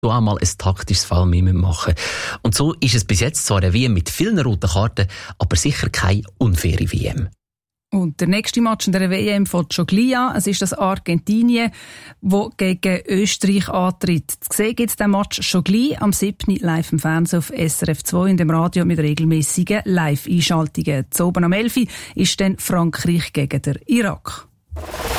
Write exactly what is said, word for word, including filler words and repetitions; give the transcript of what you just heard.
auch mal ein taktisches Foul mehr machen. Und so ist es bis jetzt zwar eine W M mit vielen roten Karten, aber sicher keine unfaire W M. Und der nächste Match in der W M fängt schon gleich an. Es ist das Argentinien, das gegen Österreich antritt. Zu sehen gibt es den Match schon gleich am siebten live im Fernsehen auf S R F zwei und im Radio mit regelmäßigen Live-Einschaltungen. Zu oben am elften ist dann Frankreich gegen den Irak.